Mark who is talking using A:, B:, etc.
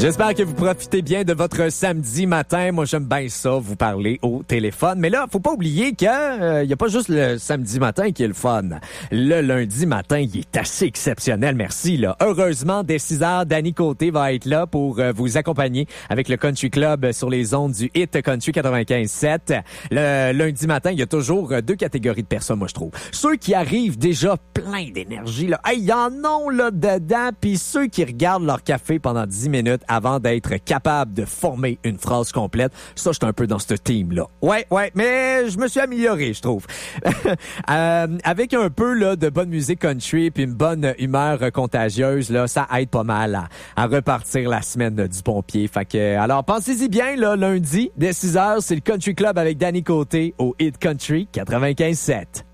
A: J'espère que vous profitez bien de votre samedi matin. Moi, j'aime bien ça, vous parler au téléphone. Mais là, faut pas oublier qu'il y a pas juste le samedi matin qui est le fun. Le lundi matin, il est assez exceptionnel, merci. Là. Heureusement, dès 6 heures, Danny Côté va être là pour vous accompagner avec le Country Club sur les ondes du Hit Country 95.7. Le lundi matin, il y a toujours deux catégories de personnes, moi, je trouve. Ceux qui arrivent déjà plein d'énergie, là. Hey, y en ont, là, dedans. Puis ceux qui regardent leur café pendant 10 minutes avant d'être capable de former une phrase complète. Ça, je suis un peu dans ce team-là. Ouais, mais je me suis amélioré, je trouve. Avec un peu là de bonne musique country puis une bonne humeur contagieuse, là, ça aide pas mal à repartir la semaine du pompier. Fait que, alors, pensez-y bien, là, lundi, dès 6 heures, c'est le Country Club avec Danny Côté au Hit Country 95.7.